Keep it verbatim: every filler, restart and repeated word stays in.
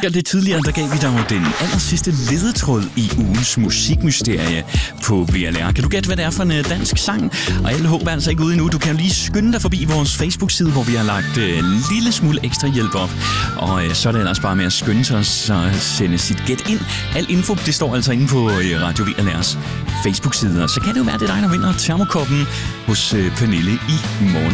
Ja, lidt tidligere, der gav vi dig den aller sidste ledetråd i ugens musikmysterie på V L R. Kan du gætte, hvad det er for en dansk sang? Og alle håber altså ikke ude endnu. Du kan jo lige skynde dig forbi vores Facebook-side, hvor vi har lagt en lille smule ekstra hjælp op. Og øh, så er det ellers bare med at skynde sig og sende sit gæt ind. Al info, det står altså inde på øh, Radio V L R's Facebook-side. Og så kan det jo være, det er dig, der vinder termokoppen hos øh, Pernille i morgen.